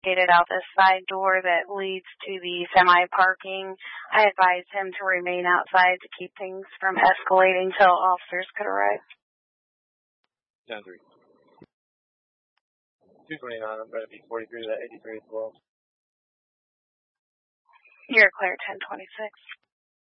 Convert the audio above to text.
barricaded out the side door that leads to the semi-parking. I advised him to remain outside to keep things from escalating till officers could arrive. 10-3. 229, I'm going to be 43 to that 83 as well. You're clear, 1026.